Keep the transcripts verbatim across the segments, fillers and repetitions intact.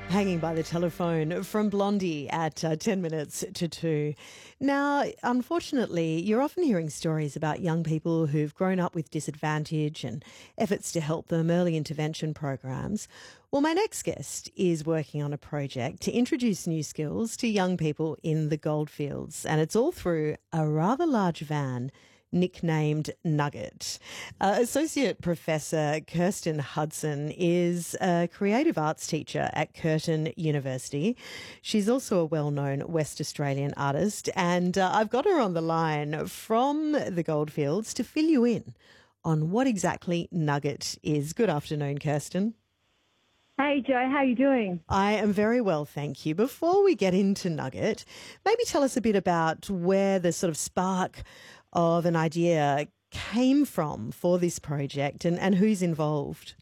Hanging by the telephone from Blondie at uh, ten minutes to two. Now, unfortunately, you're often hearing stories about young people who've grown up with disadvantage and efforts to help them, early intervention programs. Well, my next guest is working on a project to introduce new skills to young people in the goldfields, and it's all through a rather large van nicknamed Nugget. Uh, Associate Professor Kirsten Hudson is a creative arts teacher at Curtin University. She's also a well-known West Australian artist, and uh, I've got her on the line from the Goldfields to fill you in on what exactly Nugget is. Good afternoon, Kirsten. Hey, Joe, how are you doing? I am very well, thank you. Before we get into Nugget, maybe tell us a bit about where the sort of spark of an idea came from for this project and, and who's involved.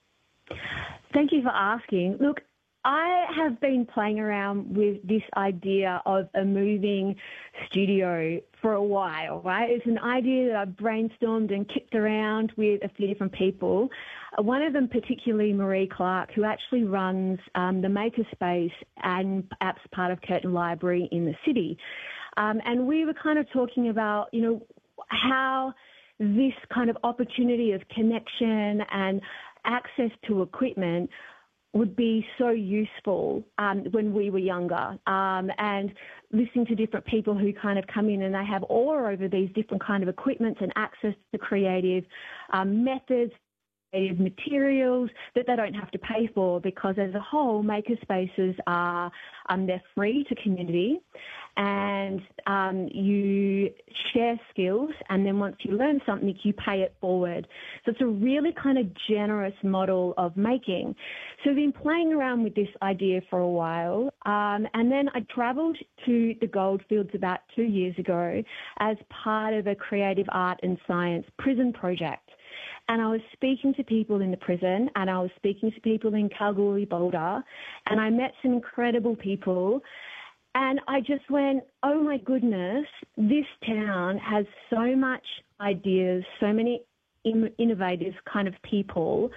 Thank you for asking. Look, I have been playing around with this idea of a moving studio for a while, right? It's an idea that I've brainstormed and kicked around with a few different people. Uh, one of them particularly Marie Clark, who actually runs um, the Makerspace and perhaps part of Curtin Library in the city. Um, and we were kind of talking about, you know, how this kind of opportunity of connection and access to equipment would be so useful um, when we were younger, um, and listening to different people who kind of come in and they have awe over these different kind of equipments and access to creative um, methods, creative materials that they don't have to pay for, because as a whole, makerspaces are um, they're free to community, and um, you share skills, and then once you learn something, you pay it forward. So it's a really kind of generous model of making. So I've been playing around with this idea for a while, um, and then I travelled to the Goldfields about two years ago as part of a creative art and science prison project. And I was speaking to people in the prison, and I was speaking to people in Kalgoorlie, Boulder, and I met some incredible people. And I just went, oh my goodness, this town has so much ideas, so many in- innovative kind of people,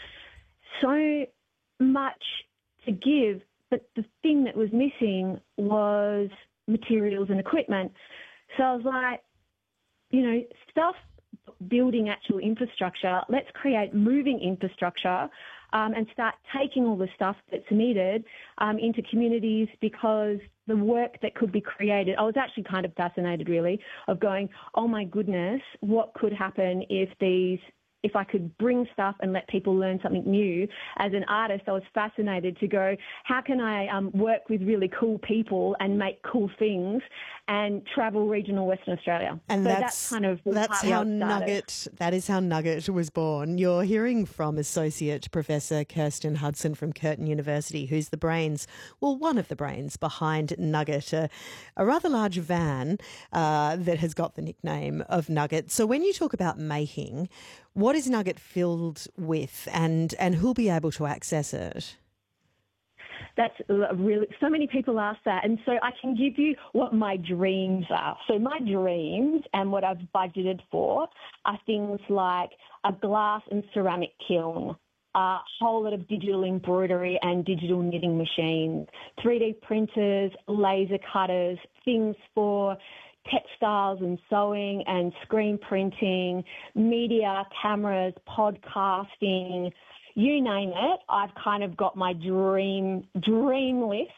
so much to give. But the thing that was missing was materials and equipment. So I was like, you know, stuff building actual infrastructure, let's create moving infrastructure um, and start taking all the stuff that's needed um, into communities, because the work that could be created, I was actually kind of fascinated really of going, oh my goodness, what could happen if these if I could bring stuff and let people learn something new. As an artist, I was fascinated to go, how can I um, work with really cool people and make cool things and travel regional Western Australia? And so that's, that's kind of that's how Nugget, that is how Nugget was born. You're hearing from Associate Professor Kirsten Hudson from Curtin University, who's the brains, well, one of the brains behind Nugget, a, a rather large van uh, that has got the nickname of Nugget. So when you talk about making, what is Nugget filled with, and, and who'll be able to access it? That's really, so many people ask that. And so I can give you what my dreams are. So my dreams and what I've budgeted for are things like a glass and ceramic kiln, a whole lot of digital embroidery and digital knitting machines, three D printers, laser cutters, things for textiles and sewing and screen printing, media, cameras, podcasting, you name it. I've kind of got my dream dream list,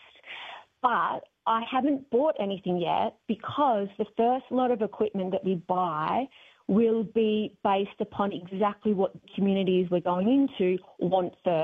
but I haven't bought anything yet, because the first lot of equipment that we buy will be based upon exactly what communities we're going into want first.